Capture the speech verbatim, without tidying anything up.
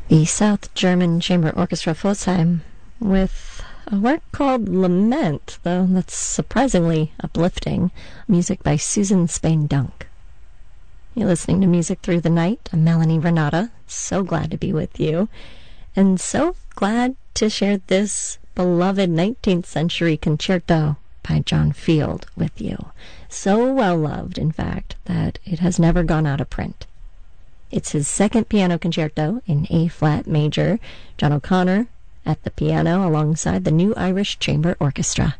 The South German Chamber Orchestra Pforzheim with a work called Lament, though that's surprisingly uplifting, music by Susan Spain Dunk. You're listening to Music Through the Night. I'm Melanie Renata. So glad to be with you, and so glad to share this beloved nineteenth century concerto by John Field with you. So well loved, in fact, that it has never gone out of print. It's his second piano concerto in A-flat major. John O'Connor at the piano alongside the New Irish Chamber Orchestra.